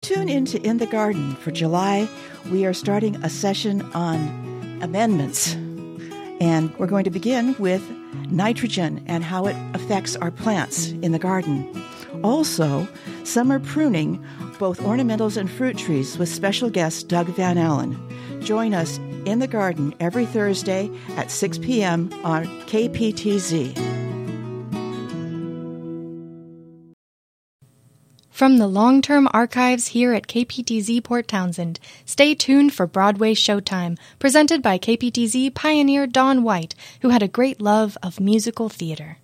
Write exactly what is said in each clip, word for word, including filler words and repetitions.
Tune into In the Garden for July. We are starting a session on amendments. And we're going to begin with nitrogen and how it affects our plants in the garden. Also, summer pruning, both ornamentals and fruit trees, with special guest Doug Van Allen. Join us in the garden every Thursday at six p.m. on K P T Z. From the long-term archives here at K P T Z Port Townsend, stay tuned for Broadway Showtime, presented by K P T Z pioneer Don White, who had a great love of musical theater.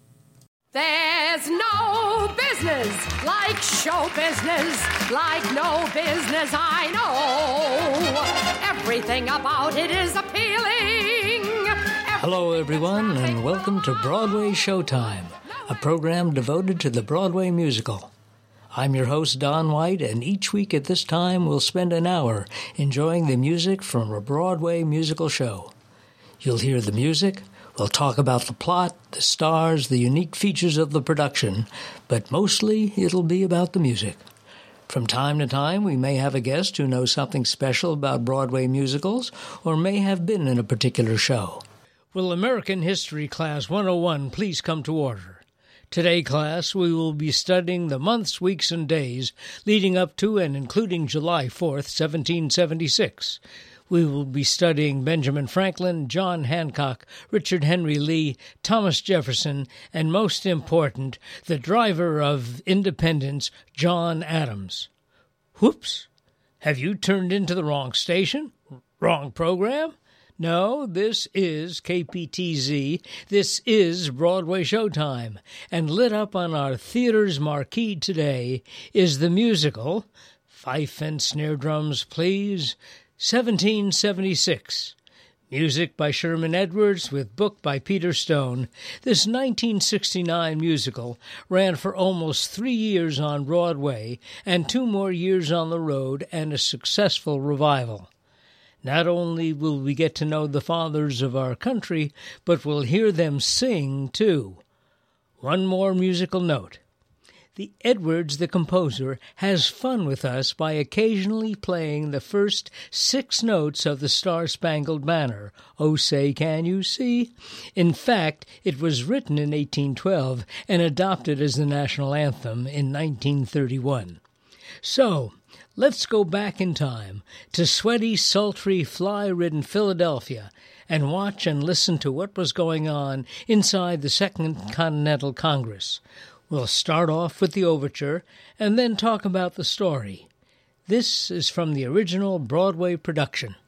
There's no business like show business, like no business I know. Everything about it is appealing. Hello, everyone, and welcome to Broadway Showtime, a program devoted to the Broadway musical. I'm your host, Don White, and each week at this time we'll spend an hour enjoying the music from a Broadway musical show. You'll hear the music, we'll talk about the plot, the stars, the unique features of the production, but mostly it'll be about the music. From time to time, we may have a guest who knows something special about Broadway musicals or may have been in a particular show. Will American History Class one oh one please come to order? Today, class, we will be studying the months, weeks, and days leading up to and including July fourth, seventeen seventy-six. We will be studying Benjamin Franklin, John Hancock, Richard Henry Lee, Thomas Jefferson, and most important, the driver of independence, John Adams. Whoops! Have you turned into the wrong station? Wrong program? No, this is K P T Z, this is Broadway Showtime, and lit up on our theater's marquee today is the musical, Fife and Snare Drums Please, seventeen seventy-six. Music by Sherman Edwards with book by Peter Stone. This nineteen sixty-nine musical ran for almost three years on Broadway and two more years on the road and a successful revival. Not only will we get to know the fathers of our country, but we'll hear them sing, too. One more musical note. The Edwards, the composer, has fun with us by occasionally playing the first six notes of the Star-Spangled Banner, Oh, Say, Can You See? In fact, it was written in eighteen twelve and adopted as the national anthem in nineteen thirty-one. So, let's go back in time to sweaty, sultry, fly-ridden Philadelphia and watch and listen to what was going on inside the Second Continental Congress. We'll start off with the overture and then talk about the story. This is from the original Broadway production.